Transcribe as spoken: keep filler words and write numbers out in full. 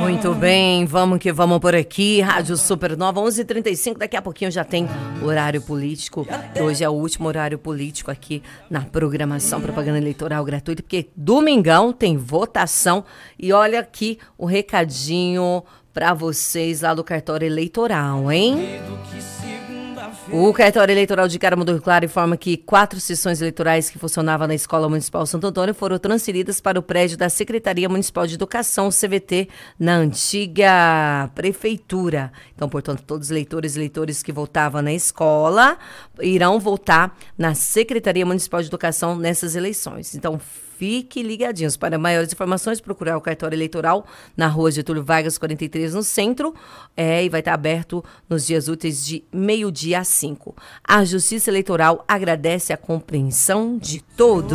Muito bem, vamos que vamos por aqui. Rádio Supernova, onze e trinta e cinco. Daqui a pouquinho já tem horário político. Hoje é o último horário político aqui na programação Propaganda Eleitoral Gratuita, porque domingão tem votação. E olha aqui o recadinho para vocês lá do cartório eleitoral, hein? O cartório eleitoral de Carmo do Rio Claro informa que quatro sessões eleitorais que funcionavam na Escola Municipal Santo Antônio foram transferidas para o prédio da Secretaria Municipal de Educação, C V T, na antiga prefeitura. Então, portanto, todos os eleitores e eleitores que votavam na escola irão votar na Secretaria Municipal de Educação nessas eleições. Então, fique ligadinhos. Para maiores informações, procurar o cartório eleitoral na rua Getúlio Vargas, quarenta e três, no centro, é, e vai estar aberto nos dias úteis de meio-dia a cinco. A Justiça Eleitoral agradece a compreensão de todos.